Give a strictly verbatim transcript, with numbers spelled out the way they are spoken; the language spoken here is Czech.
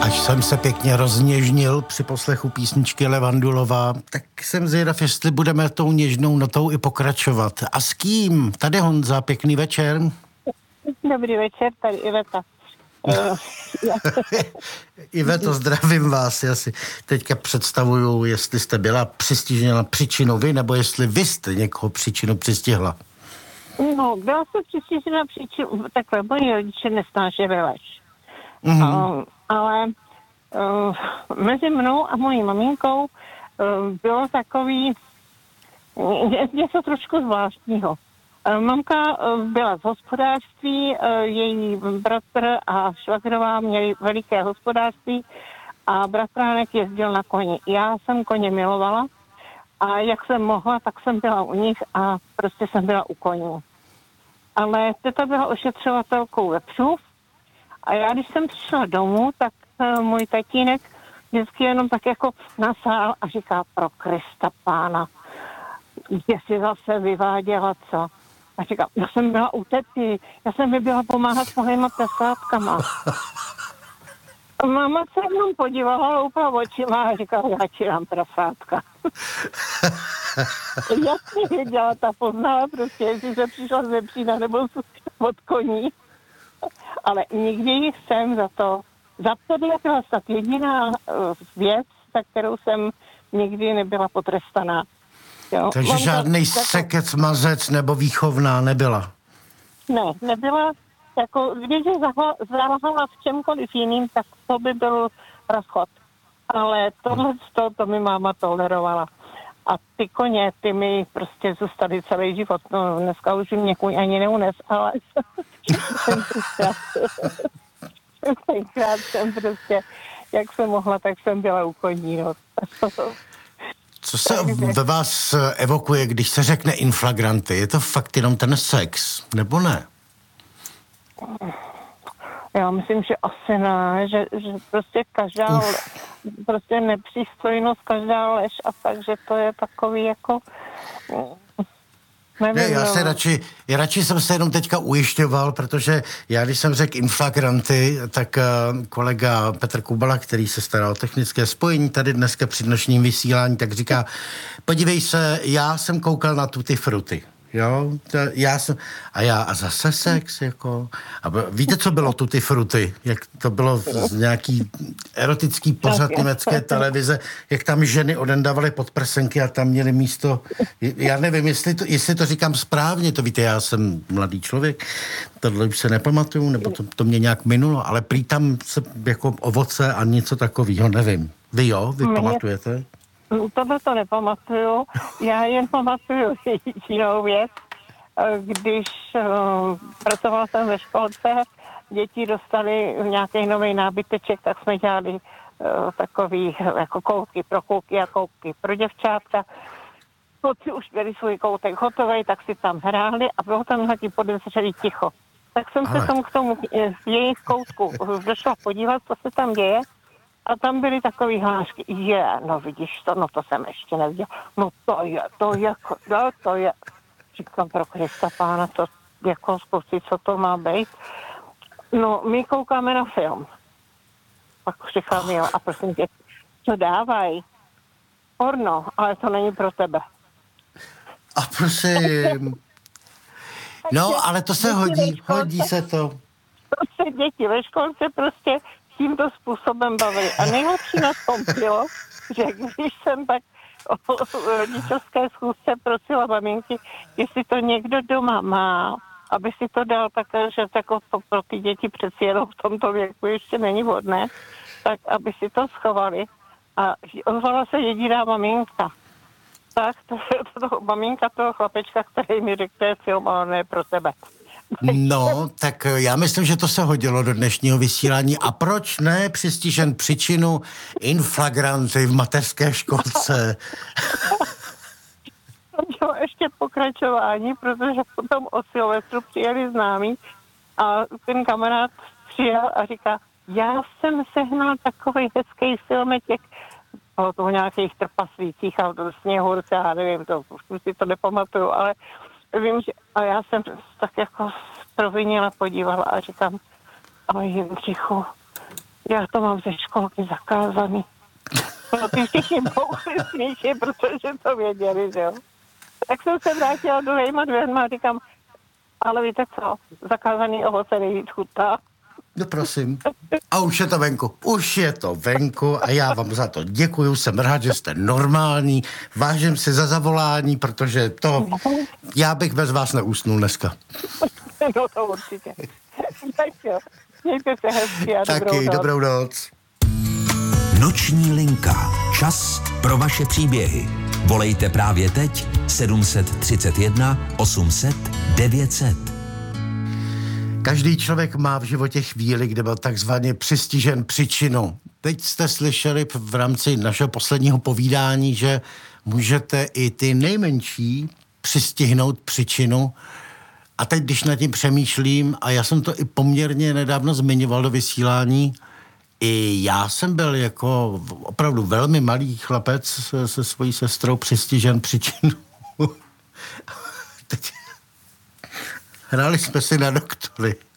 Až jsem se pěkně rozněžnil při poslechu písničky Levandulová, tak jsem zvědav, jestli budeme tou něžnou notou i pokračovat. A s kým? Tady Honza, pěkný večer. Dobrý večer, tady Iveta. Iveto, zdravím vás. Já si teďka představuju, jestli jste byla přistižena příčinu vy, nebo jestli vy jste někoho příčinu přistihla. No, byla jsem přistižena příčinu, takhle, moji rodiče nesnášeli lež. Mm-hmm. Uh, ale uh, mezi mnou a mojí maminkou uh, bylo takový ně, něco trošku zvláštního. Uh, mamka uh, byla z hospodářství, uh, její bratr a švagrová měli veliké hospodářství a bratránek jezdil na koni. Já jsem koně milovala a jak jsem mohla, tak jsem byla u nich a prostě jsem byla u koní. Ale teta byla ošetřovatelkou vepřů. A já, když jsem přišla domů, tak uh, můj tatínek vždycky jenom tak jako nasál a říká, pro Krista pána, kde jsi zase vyváděla co? A říká, já jsem byla u tety, já jsem mi byla pomáhat s mojima tesátkama. A máma se jenom podívala, loupla očima a říkala, já ti dám prasátka. Jasně věděla, ta poznala prostě, jestli se přišla ze přína nebo od koní. Ale nikdy jsem za to, za tohle byla snad jediná uh, věc, za kterou jsem nikdy nebyla potrestaná. Jo? Takže Mám žádný to, střekec, mazec nebo výchovná nebyla? Ne, nebyla. Jako, když zalhala v čemkoliv jiným, tak to by byl rozchod. Ale tohle to, to mi máma tolerovala. A ty koně, ty mi prostě zůstaly celý život. No, dneska už mě kůň ani neunes, ale tenkrát jsem prostě, jak jsem mohla, tak jsem byla u koní. No. Co se ve vás evokuje, když se řekne inflagranty? Je to fakt jenom ten sex, nebo ne? Já myslím, že asi ne, že, že prostě každá le, prostě nepřístojnost, každá lež a tak, že to je takový jako nevím, ne, já no. se radši, já radši jsem se jenom teďka ujišťoval, protože já, když jsem řekl inflagranty, tak uh, kolega Petr Kubala, který se stará o technické spojení tady dneska při dnešním vysílání, tak říká, podívej se, já jsem koukal na Tutti Frutti. Jo, to, já jsem, a já, a zase sex, jako, a víte, co bylo Tutti Frutti? Jak to bylo z nějaký erotický pořad německé televize, jak tam ženy odendávaly podprsenky a tam měly místo, já nevím, jestli to, jestli to říkám správně, to víte, já jsem mladý člověk, tohle už se nepamatuju, nebo to, to mě nějak minulo, ale prý tam se jako ovoce a něco takového, nevím. Vy jo, vy pamatujete? Tohle to nepamatuju. Já jen pamatuju jinou věc. Když uh, pracovala jsem ve školce, děti dostali nějaký nový nábyteček, tak jsme dělali uh, takový jako koutky pro kluky a koutky pro děvčátka. Kluci už měli svůj koutek hotový, tak si tam hráli a bylo tam nějaký podezřelý ticho. Tak jsem Ale. se tam k tomu z jejich koutku došla podívat, co se tam děje. A tam byly takový hlášky, je, no vidíš to, no to jsem ještě neviděl, no to je, to je, no to je. Říkám, pro Krista pána, to jako zkusit, co to má být. No, my koukáme na film. Pak říkám, jo, a prosím tě, co dávají? Porno, ale to není pro tebe. A prosím. No, ale to se hodí, hodí se to. To se děti ve školce prostě tímto způsobem bavili. A nejlepší na tom bylo, že když jsem tak o rodičovské schůzce prosila maminky, jestli to někdo doma má, aby si to dal tak, že jako to pro ty děti přeci jenom v tomto věku ještě není vhodné, tak aby si to schovali. A ozvala se jediná maminka. Tak to je to, maminka toho chlapečka, který mi řekl, to je film, ale ne pro tebe. No, tak já myslím, že to se hodilo do dnešního vysílání. A proč ne přistižen příčinu inflagranty v mateřské školce? To bylo ještě pokračování, protože potom o Silvestru přijeli známí a ten kamarád přijel a říká, já jsem sehnal takovej hezký filmeček o toho nějakých trpaslících a sněhurce, já nevím, to, už si to nepamatuju, ale vím, že a já jsem tak jako provinila, podívala a říkám, a Jindřichu, Já to mám ze školky zakázaný. No ty všichni bouchli smíchy, protože to věděli, že jo. Tak jsem se vrátila druhýma dvěrma a říkám, ale víte co, zakázaný ovoce nejvíc chutná. No prosím. A už je to venku. Už je to venku a já vám za to děkuju. Jsem rád, že jste normální. Vážím si za zavolání, protože to... Já bych bez vás neusnul dneska. No to určitě. Tak jo. Mějte se hezky a taky, dobrou noc. dobrou noc. Noční linka. Čas pro vaše příběhy. Volejte právě teď sedm set třicet jedna osm set devět set. Každý člověk má v životě chvíli, kde byl takzvaně přistižen příčinou. Teď jste slyšeli v rámci našeho posledního povídání, že můžete i ty nejmenší přistihnout příčinu. A teď, když nad tím přemýšlím, a já jsem to i poměrně nedávno zmiňoval do vysílání, i já jsem byl jako opravdu velmi malý chlapec se, se svojí sestrou přistižen příčinu. Teď hráli jsme si na doktory.